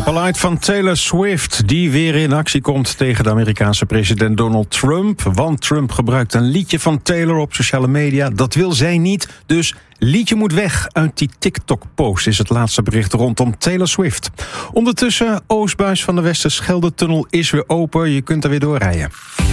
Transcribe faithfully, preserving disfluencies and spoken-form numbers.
Opalite van Taylor Swift, die weer in actie komt tegen de Amerikaanse president Donald Trump. Want Trump gebruikt een liedje van Taylor op sociale media. Dat wil zij niet, dus liedje moet weg uit die TikTok-post, is het laatste bericht rondom Taylor Swift. Ondertussen, oostbuis van de Westerschelde-tunnel is weer open. Je kunt er weer doorrijden.